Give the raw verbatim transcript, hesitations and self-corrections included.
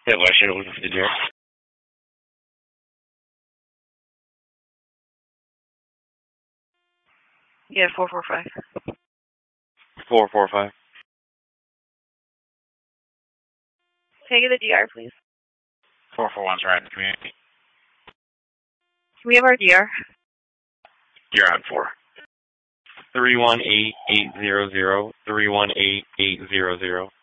Yeah, why should I look for the deer? Yeah, four four five. Four four five. Can I get the D R, please? Four four one's right in the community. Can we have our D R? You're on four. Three one eight eight zero zero. Three one eight eight zero zero.